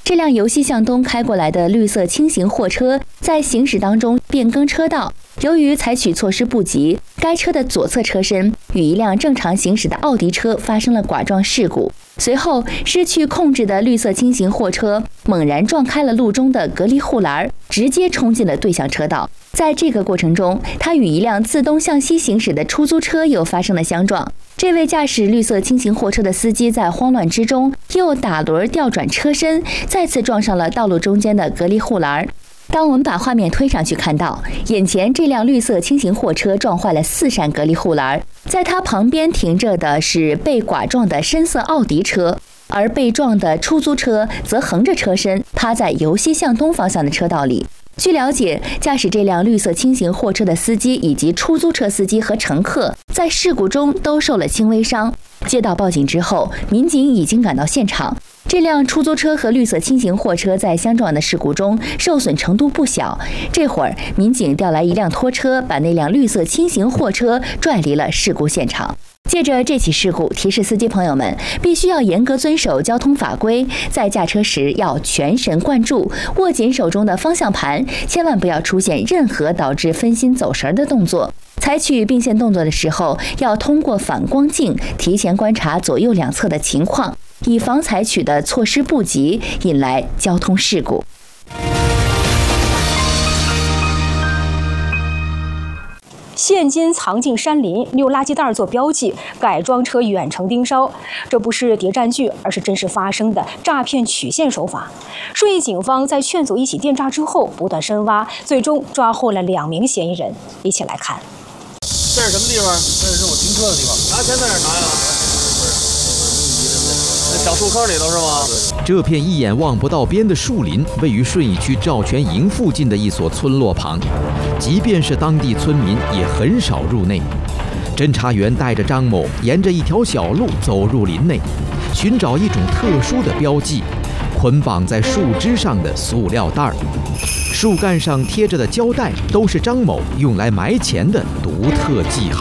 这辆由西向东开过来的绿色轻型货车在行驶当中变更车道，由于采取措施不及，该车的左侧车身与一辆正常行驶的奥迪车发生了剐撞事故。随后，失去控制的绿色轻型货车猛然撞开了路中的隔离护栏，直接冲进了对向车道。在这个过程中，它与一辆自东向西行驶的出租车又发生了相撞。这位驾驶绿色轻型货车的司机在慌乱之中又打轮调转车身，再次撞上了道路中间的隔离护栏。当我们把画面推上去，看到眼前这辆绿色轻型货车撞坏了4扇隔离护栏，在它旁边停着的是被剐撞的深色奥迪车，而被撞的出租车则横着车身趴在由西向东方向的车道里。据了解，驾驶这辆绿色轻型货车的司机以及出租车司机和乘客在事故中都受了轻微伤。接到报警之后，民警已经赶到现场。这辆出租车和绿色轻型货车在相撞的事故中受损程度不小。这会儿，民警调来一辆拖车，把那辆绿色轻型货车拽离了事故现场。借着这起事故，提示司机朋友们必须要严格遵守交通法规，在驾车时要全神贯注，握紧手中的方向盘，千万不要出现任何导致分心走神的动作。采取并线动作的时候，要通过反光镜提前观察左右两侧的情况，以防采取的措施不及引来交通事故。 现金藏进山林，用垃圾袋做标记，改装车远程盯梢，这不是谍战剧，而是真实发生的诈骗曲线手法。顺义警方在劝阻一起电诈之后，不断深挖，最终抓获了2名嫌疑人。一起来看。 这是什么地方？这是我停车的地方。拿钱在哪儿拿呀？那小树坑里头是吗？ 这片一眼望不到边的树林，位于顺义区赵全营附近的一所村落旁。即便是当地村民，也很少入内。侦查员带着张某沿着一条小路走入林内，寻找一种特殊的标记——捆绑在树枝上的塑料袋儿。树干上贴着的胶带都是张某用来埋钱的独特记号。